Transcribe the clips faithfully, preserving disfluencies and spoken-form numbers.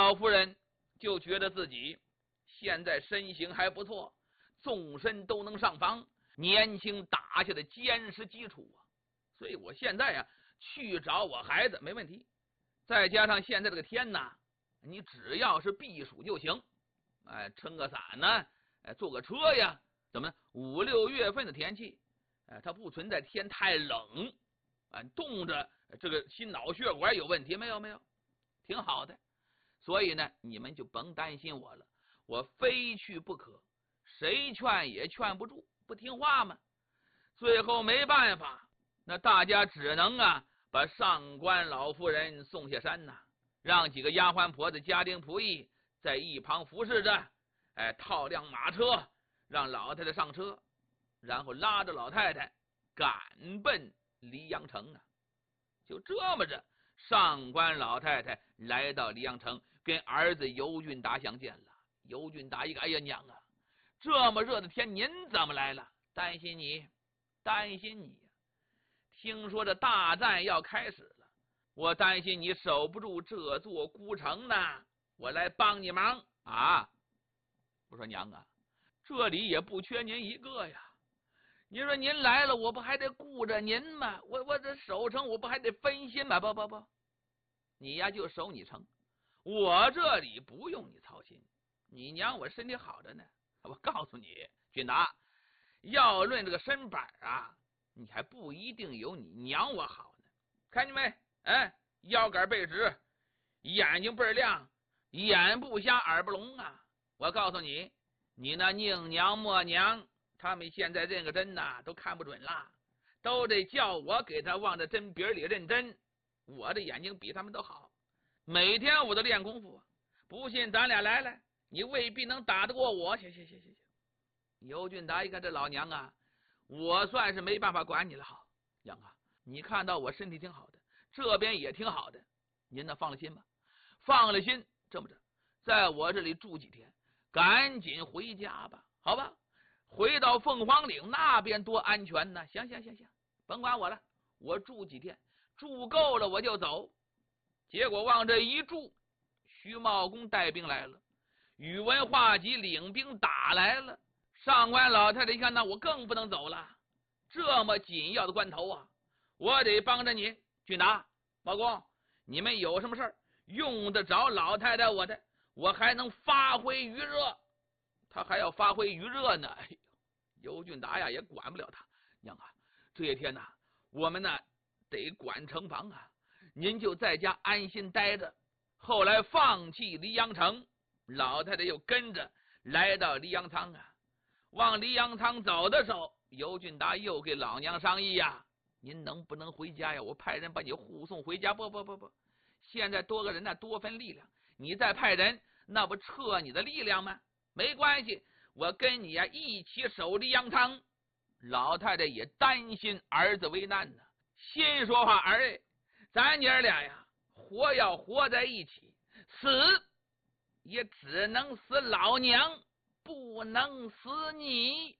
老夫人就觉得自己现在身形还不错，纵身都能上房，年轻打下的坚实基础啊，所以我现在啊去找我孩子没问题。再加上现在这个天呐，你只要是避暑就行，哎，撑个伞呢，哎，坐个车呀，怎么五六月份的天气，哎，它不存在天太冷，啊，冻着这个心脑血管有问题没有？没有，挺好的。所以呢，你们就甭担心我了，我非去不可，谁劝也劝不住，不听话吗？最后没办法，那大家只能啊把上官老夫人送下山呐、啊，让几个丫鬟婆子、家丁仆役在一旁服侍着，哎，套辆马车，让老太太上车，然后拉着老太太赶奔黎阳城啊。就这么着，上官老太太来到黎阳城，跟儿子尤俊达相见了。尤俊达一个，哎呀娘啊，这么热的天，您怎么来了？担心你，担心你呀！听说这大战要开始了，我担心你守不住这座孤城呢，我来帮你忙啊！我说娘啊，这里也不缺您一个呀。你说您来了，我不还得顾着您吗？我我这守城，我不还得分心吗？不不不，你呀就守你城，我这里不用你操心。你娘我身体好着呢，我告诉你，俊达，要论这个身板啊，你还不一定有你娘我好呢。看见没？哎，腰杆背直，眼睛倍亮，眼不瞎耳不聋啊！我告诉你，你那宁娘默娘，他们现在认个针呐、啊，都看不准了，都得叫我给他往这针鼻里认真。我的眼睛比他们都好，每天我都练功夫，不信咱俩来来，你未必能打得过我。行行行行行。尤俊达一看这老娘啊，我算是没办法管你了。好，娘啊，你看到我身体挺好的，这边也挺好的，您呢放了心吧，放了心。这么着，在我这里住几天，赶紧回家吧，好吧？回到凤凰岭那边多安全呢。行行行行，甭管我了，我住几天，住够了我就走。结果往这一住，徐茂公带兵来了，宇文化及领兵打来了。上官老太太一看，那我更不能走了，这么紧要的关头啊，我得帮着你。俊达、包公，你们有什么事儿用得着老太太我的，我还能发挥余热。他还要发挥余热呢。哎呦，尤俊达呀也管不了他。娘啊，这些天呐，我们呢得管城防啊，您就在家安心待着。后来放弃黎阳城，老太太又跟着来到黎阳仓啊。往黎阳仓走的时候，尤俊达又给老娘商议呀，您能不能回家呀？我派人把你护送回家。不不不不，现在多个人呢，多分力量，你再派人，那不撤你的力量吗？没关系，我跟你呀一起守黎阳仓。老太太也担心儿子为难呢，心说话，儿，咱娘俩呀，活要活在一起，死也只能死老娘，不能死你。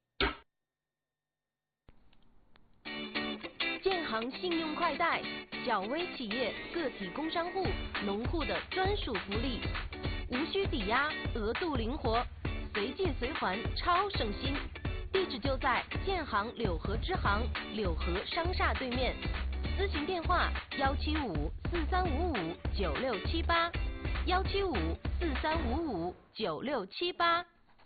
建行信用快贷，小微企业、个体工商户、农户的专属福利，无需抵押，额度灵活，随借随还，超省心。地址就在建行柳河支行柳河商厦对面，咨询电话幺七五四三五五九六七八，幺七五四三五五九六七八。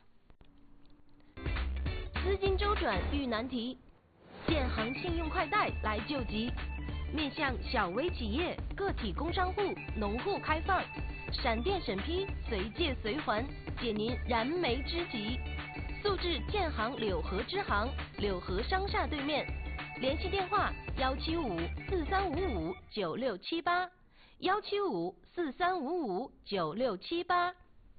资金周转遇难题，建行信用快贷来救急，面向小微企业、个体工商户、农户开放，闪电审批，随借随还，解您燃眉之急。速至建行柳河支行柳河商厦对面，联系电话幺七五四三五五九六七八，幺七五四三五五九六七八。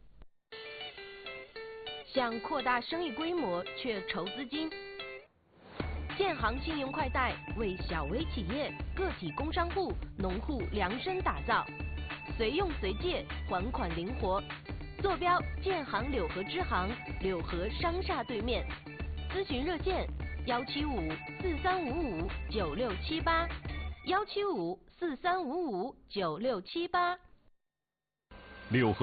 想扩大生意规模却筹资金，建行信用快贷为小微企业、个体工商户、农户量身打造，随用随借，还款灵活。坐标建行柳河支行柳河商厦对面，咨询热线幺七五四三五五九六七八，幺七五四三五五九六七八。 柳河